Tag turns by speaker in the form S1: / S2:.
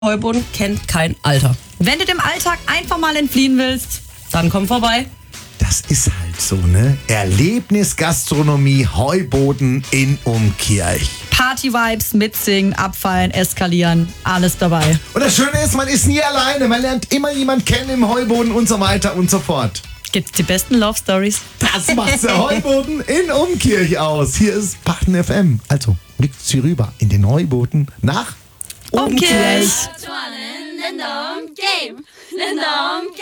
S1: Heuboden kennt kein Alter.
S2: Wenn du dem Alltag einfach mal entfliehen willst,
S1: Dann komm vorbei.
S3: Das ist halt so, ne? Erlebnisgastronomie Heuboden in Umkirch.
S2: Party-Vibes, mitsingen, abfallen, eskalieren, alles dabei.
S3: Und das Schöne ist, man ist nie alleine. Man lernt immer jemanden kennen im Heuboden und so weiter und so fort.
S2: Gibt's die besten Love-Stories?
S3: Das macht der Heuboden in Umkirch aus. Hier ist Baden FM. Also, blickt Sie rüber in den Heuboden nach
S2: Umkirch.
S4: Lindom Game.